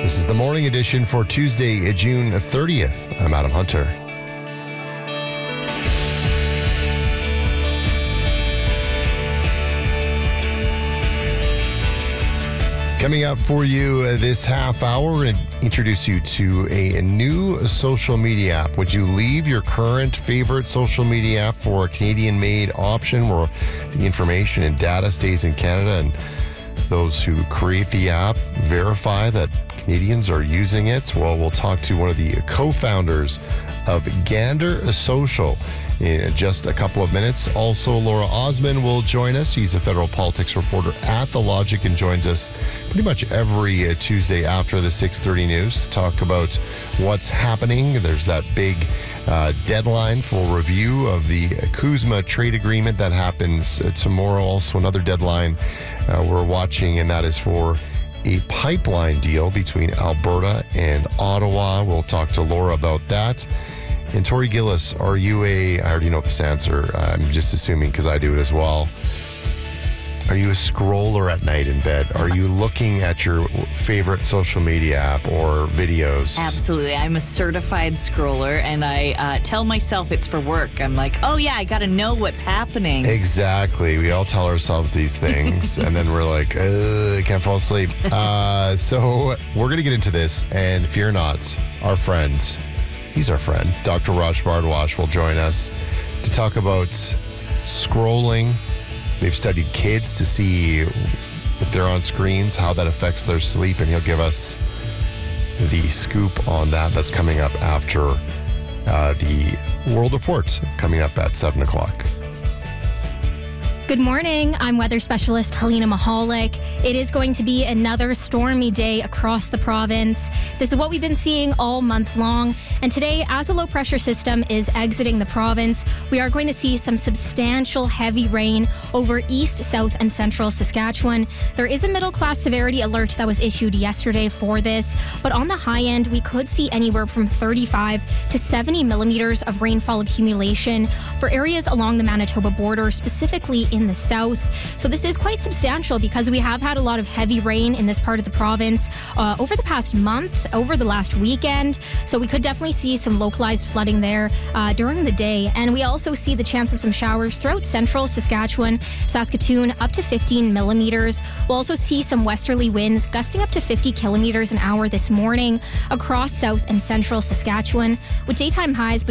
This is the morning edition for Tuesday, June 30th. I'm Adam Hunter. Coming up for you this half hour and introduce you to a new social media app. Would you leave your current favorite social media app for a Canadian-made option where the information and data stays in Canada and those who create the app verify that Canadians are using it? Well, we'll talk to one of the co-founders of Gander Social in just a couple of minutes. Also, Laura Osman will join us. She's a federal politics reporter at The Logic and joins us pretty much every Tuesday after the 6:30 news to talk about what's happening. There's that big deadline for review of the CUSMA trade agreement that happens tomorrow. Also, another deadline we're watching, and that is for a pipeline deal between Alberta and Ottawa. We'll talk to Laura about that. And Tori Gillis, I already know this answer, I'm just assuming because I do it as well. Are you a scroller at night in bed? Are you looking at your favorite social media app or videos? Absolutely. I'm a certified scroller, and I tell myself it's for work. I'm like, oh yeah, I got to know what's happening. Exactly. We all tell ourselves these things, and then we're like, I can't fall asleep. So we're going to get into this, and fear not, our friend, he's our friend, Dr. Raj Bhardwaj will join us to talk about scrolling. They've studied kids to see if they're on screens, how that affects their sleep, and he'll give us the scoop on that. That's coming up after the World Report, coming up at 7 o'clock. Good morning. I'm weather specialist Helena Mahalik. It is going to be another stormy day across the province. This is what we've been seeing all month long. And today, as a low pressure system is exiting the province, we are going to see some substantial heavy rain over east, south, and central Saskatchewan. There is a middle class severity alert that was issued yesterday for this, but on the high end, we could see anywhere from 35 to 70 millimeters of rainfall accumulation for areas along the Manitoba border, specifically in the south. So this is quite substantial because we have had a lot of heavy rain in this part of the province over the past month, over the last weekend. So we could definitely see some localized flooding there during the day. And we also see the chance of some showers throughout central Saskatchewan, Saskatoon, up to 15 millimeters. We'll also see some westerly winds gusting up to 50 kilometers an hour this morning across south and central Saskatchewan, with daytime highs